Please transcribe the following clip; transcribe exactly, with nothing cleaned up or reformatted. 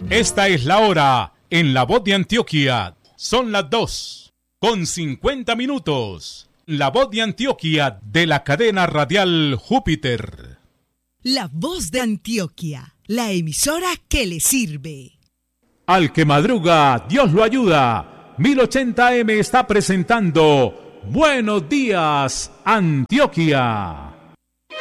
Esta es la hora en La Voz de Antioquia. Son las dos con cincuenta minutos. La Voz de Antioquia de la cadena radial Júpiter. La Voz de Antioquia, la emisora que le sirve. Al que madruga, Dios lo ayuda. mil ochenta eme está presentando Buenos Días, Antioquia.